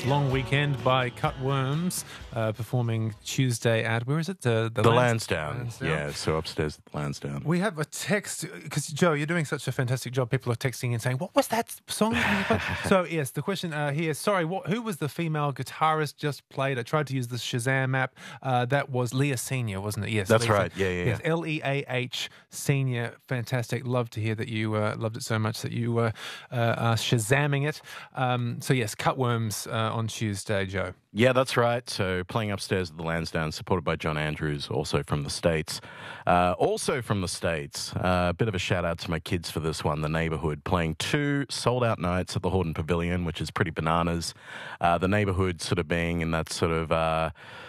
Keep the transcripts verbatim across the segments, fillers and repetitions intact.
Yes, Long Weekend by Cutworms, uh, performing Tuesday at, where is it? The, The Lansdowne. Lansdowne. Yeah, so upstairs at the Lansdowne. We have a text, because Joe, you're doing such a fantastic job. People are texting and saying, what was that song? So, yes, the question uh, here, sorry, what, who was the female guitarist just played? I tried to use the Shazam app. Uh, that was Leah Senior, wasn't it? Yes. That's Leah right. Yeah, yeah, Yes, yeah. L E A H Senior. Fantastic. Love to hear that you uh, loved it so much that you uh, uh, are Shazamming it. Um, so, yes, Cutworms uh, on Tuesday, Joe. Yeah, that's right. So playing upstairs at the Lansdowne, supported by John Andrews, also from the States. Uh, also from the States, a uh, bit of a shout out to my kids for this one, The Neighbourhood, playing two sold-out nights at the Hordern Pavilion, which is pretty bananas. Uh, the Neighbourhood sort of being in that sort of... Uh,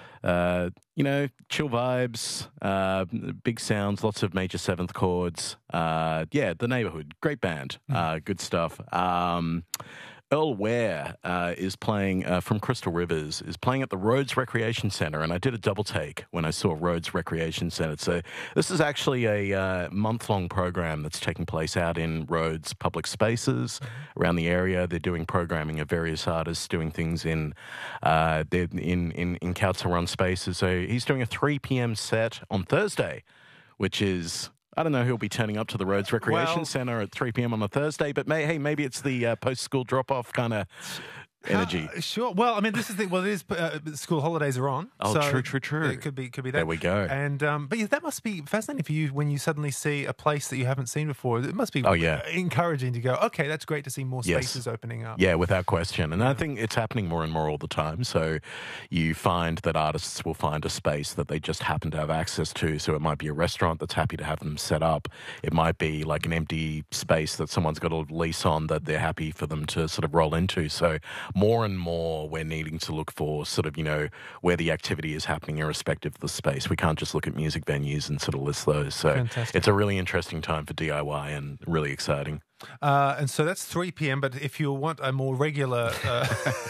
Uh, you know, chill vibes, uh, big sounds, lots of major seventh chords. Uh, yeah, The Neighbourhood, great band, uh, good stuff. Um, Earl Ware uh, is playing uh, from Crystal Rivers, is playing at the Rhodes Recreation Centre, and I did a double take when I saw Rhodes Recreation Centre. So this is actually a uh, month-long program that's taking place out in Rhodes public spaces around the area. They're doing programming of various artists, doing things in uh, they're in in in council run spaces. So he's doing a three p.m. set on Thursday, which is. I don't know who'll be turning up to the Rhodes Recreation Well, Centre at three p.m. on a Thursday, but may, hey, maybe it's the uh, post-school drop-off kind of energy. Uh, sure. Well, I mean, this is the well, it is uh, school holidays are on. Oh, so true, true, true. It could be, could be that. There we go. And um, but yeah, that must be fascinating for you when you suddenly see a place that you haven't seen before. It must be Oh, yeah. encouraging to go. Okay, that's great to see more Yes. spaces opening up. Yeah, without question. And I think it's happening more and more all the time. So you find that artists will find a space that they just happen to have access to. So it might be a restaurant that's happy to have them set up. It might be like an empty space that someone's got a lease on that they're happy for them to sort of roll into. So more and more we're needing to look for sort of, you know, where the activity is happening irrespective of the space. We can't just look at music venues and sort of list those. So Fantastic. It's a really interesting time for D I Y and really exciting. Uh, and so that's three p.m. But if you want a more regular uh,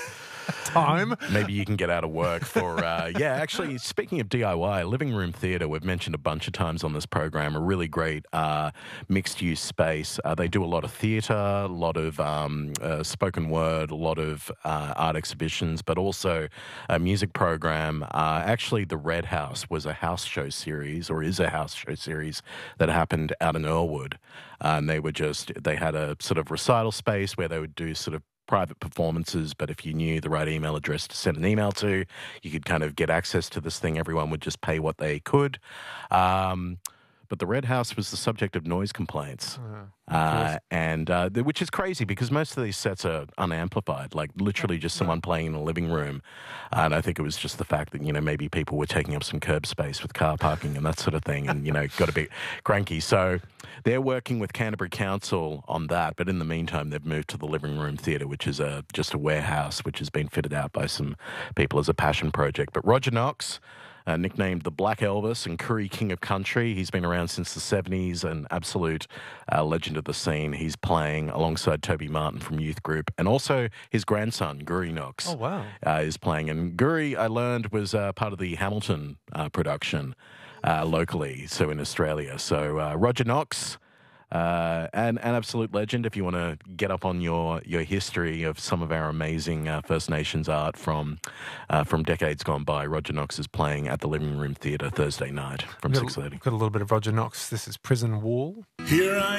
time, Maybe you can get out of work for, uh, yeah, actually, speaking of D I Y, Living Room Theatre, we've mentioned a bunch of times on this program, a really great uh, mixed-use space. Uh, they do a lot of theatre, a lot of um, uh, spoken word, a lot of uh, art exhibitions, but also a music program. Uh, actually, the Red House was a house show series, or is a house show series, that happened out in Earlwood. Uh, and they were just, they had a sort of recital space where they would do sort of private performances, but if you knew the right email address to send an email to, you could kind of get access to this thing. Everyone would just pay what they could. Um, but the Red House was the subject of noise complaints, Uh-huh. uh, and uh, th- which is crazy because most of these sets are unamplified, like literally just someone playing in a living room. And I think it was just the fact that, you know, maybe people were taking up some curb space with car parking and that sort of thing, and, you know, got a bit cranky. So they're working with Canterbury Council on that, but in the meantime, they've moved to the Living Room Theatre, which is a just a warehouse which has been fitted out by some people as a passion project. But Roger Knox, Uh, nicknamed the Black Elvis and Koori King of Country. He's been around since the seventies, an absolute uh, legend of the scene. He's playing alongside Toby Martin from Youth Group, and also his grandson, Guri Knox, Oh, wow. uh, is playing. And Guri, I learned, was uh, part of the Hamilton uh, production uh, locally, so in Australia. So uh, Roger Knox, uh, an, an absolute legend. If you want to get up on your, your history of some of our amazing uh, First Nations art from uh, from decades gone by, Roger Knox is playing at the Living Room Theatre Thursday night from We've six thirty. got a little bit of Roger Knox. This is Prison Wall. Here I